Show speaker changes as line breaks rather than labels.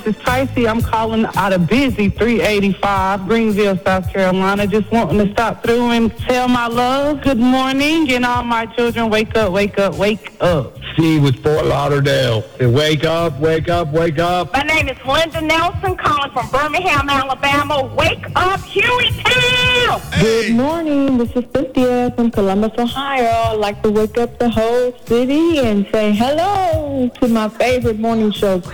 This is Tracy. I'm calling out of Busy 385, Greenville, South Carolina. Just wanting to stop through and tell my love good morning, and all my children, wake up, wake up, wake up.
Steve with Fort Lauderdale. Say, wake up, wake up, wake up.
My name is Linda Nelson, calling from Birmingham, Alabama. Wake up, Hueytown!
Good morning. This is Cynthia from Columbus, Ohio. I'd like to wake up the whole city and say hello to my favorite morning show,